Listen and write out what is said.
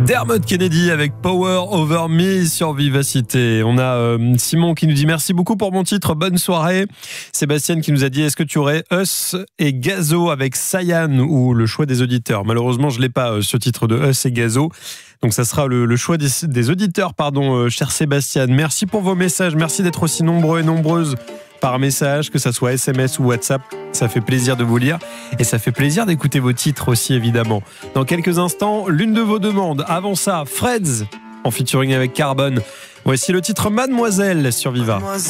Dermot Kennedy avec Power Over Me sur Vivacité. On a Simon qui nous dit merci beaucoup pour mon titre, bonne soirée. Sébastien qui nous a dit est-ce que tu aurais Us et Gazo avec Sayan ou le choix des auditeurs. Malheureusement je l'ai pas ce titre de Us et Gazo. Donc ça sera le choix des auditeurs, cher Sébastien. Merci pour vos messages, merci d'être aussi nombreux et nombreuses par message, que ça soit SMS ou WhatsApp. Ça fait plaisir de vous lire et ça fait plaisir d'écouter vos titres aussi, évidemment. Dans quelques instants, l'une de vos demandes. Avant ça, Freds en featuring avec Carbone. Voici le titre Mademoiselle sur Viva. Mademoiselle,